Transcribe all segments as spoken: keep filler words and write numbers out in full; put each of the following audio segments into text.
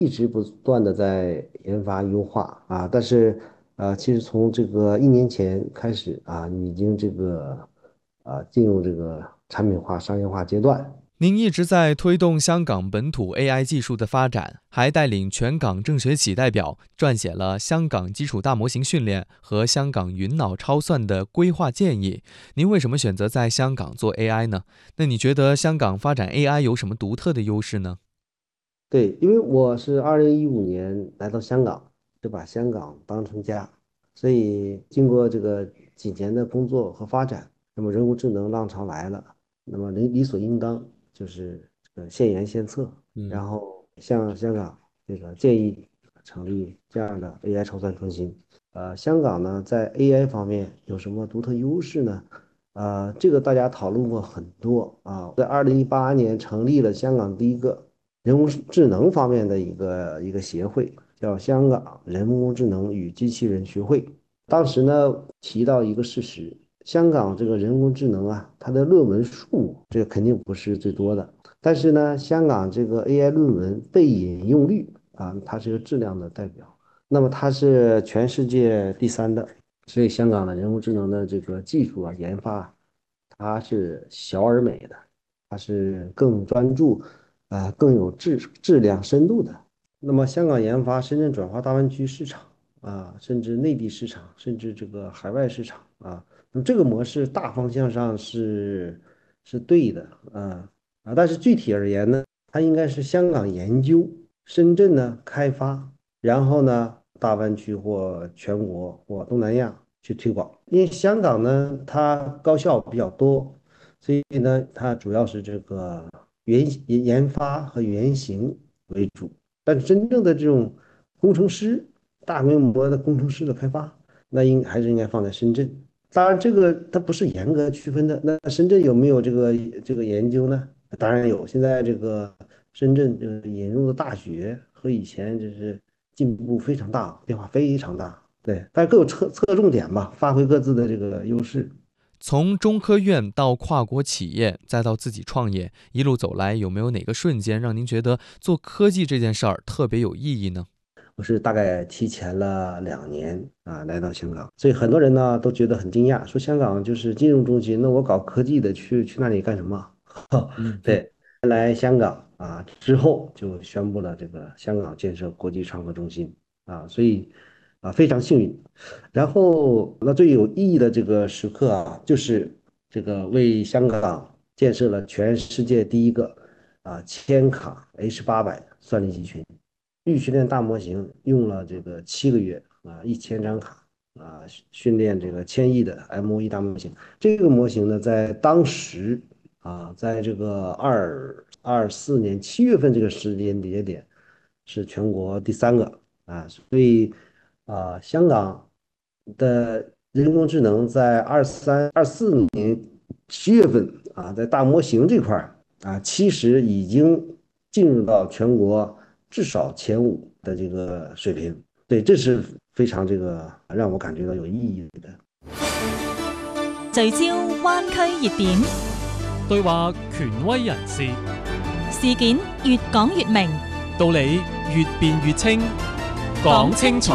一直不断的在研发优化啊，但是呃，其实从这个一年前开始啊，已经这个啊进入这个产品化、商业化阶段。 您一直在推动香港本土 A I 技术的发展，还带领全港政学企代表撰写了香港基础大模型训练和香港云脑超算的规划建议。您为什么选择在香港做 A I 呢？那你觉得香港发展 A I 有什么独特的优势呢？ 对，因为我是二零一五年来到香港，就把香港当成家，所以经过这个几年的工作和发展，那么人工智能浪潮来了，那么理理所应当就是这个现研现策， 嗯。 然后向香港这个建议成立这样的 A I 超算中心。呃，香港呢在 A I 方面有什么独特优势呢？呃，这个大家讨论过很多啊，在二零一八年成立了香港第一个人工智能方面的一个一个协会，叫香港人工智能与机器人学会。当时呢提到一个事实，香港这个人工智能啊，它的论文数目这个肯定不是最多的，但是呢，香港这个 A I 论文被引用率啊，它是个质量的代表，那么它是全世界第三的，所以香港的人工智能的这个技术啊研发，它是小而美的，它是更专注。啊、呃更有质质量深度的。那么香港研发深圳转化大湾区市场啊，甚至内地市场，甚至这个海外市场啊，那么这个模式大方向上是是对的啊啊，但是具体而言呢，它应该是香港研究，深圳呢开发，然后呢大湾区或全国或东南亚去推广。因为香港呢，它高校比较多，所以呢，它主要是这个原研研发和原型为主，但是真正的这种工程师、大规模的工程师的开发，那应还是应该放在深圳。当然，这个它不是严格区分的。那深圳有没有这个这个研究呢？当然有。现在这个深圳这个引入的大学和以前就是进步非常大，变化非常大。对，但各有侧侧重点吧，发挥各自的这个优势。 从中科院到跨国企业，再到自己创业，一路走来，有没有哪个瞬间让您觉得做科技这件事儿特别有意义呢？ 我是大概提前了两年啊来到香港，所以很多人呢都觉得很惊讶，说香港就是金融中心，那我搞科技的去去那里干什么？ 嗯嗯。 对，来香港啊之后就宣布了这个香港建设国际创客中心啊，所以啊非常幸运。然后那最有意义的这个时刻啊，就是这个为香港建设了全世界第一个啊千卡 H 八百算力集群。预训练大模型用了这个七个月啊，一千张卡啊，训练这个千亿的 M O E 大模型。这个模型呢，在当时啊，在这个二二四年七月份这个时间节点，是全国第三个啊，所以啊，香港的人工智能在二三二四年七月份啊，在大模型这块儿啊，其实已经进入到全国至少前五的这个水平。对，这是非常这个让我感觉到有意义的。 聚焦灣區熱點， 對話權威人士， 事件越講越明， 道理越辯越清，講清楚。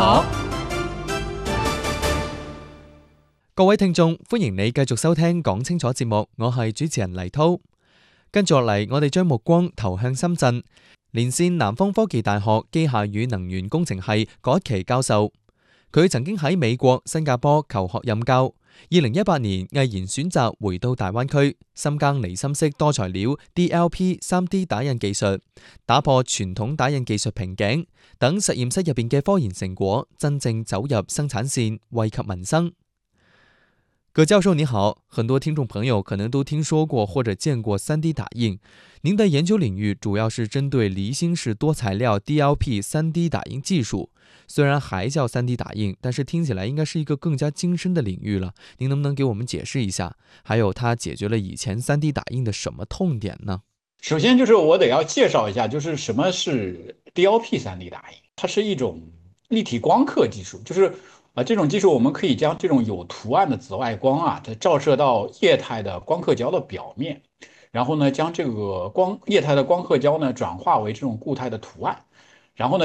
各位聽眾，歡迎你繼續收聽講清楚節目，我係主持人黎滔。跟住落嚟，我哋將目光投向深圳，連線南方科技大學機械與能源工程系葛一奇教授。佢曾經喺美國、新加坡求學任教，二零一八年毅然選擇回到大灣區，深耕離心式多材料 D L P 三 D 打印技術，打破傳統打印技術瓶頸，等實驗室入邊嘅科研成果真正走入生產線，惠及民生。葛教授你好，很多聽眾朋友可能都聽說過或者見過 三 D 打印。您的研究領域主要是針對離心式多材料 D L P 三 D 打印技術，雖然還叫 三 D 打印，但是聽起來應該是一個更加精深的領域了。您能不能給我們解釋一下？還有它解決了以前 三 D 打印的什麼痛點呢？ 首先就是我得要介紹一下，就是什麼是 D L P 三 D 打印，它是一種立體光刻技術，就是啊，這種技術我們可以將這種有圖案的紫外光啊，它照射到液態的光刻膠的表面，然後呢，將這個光液態的光刻膠呢轉化為這種固態的圖案， 然后呢。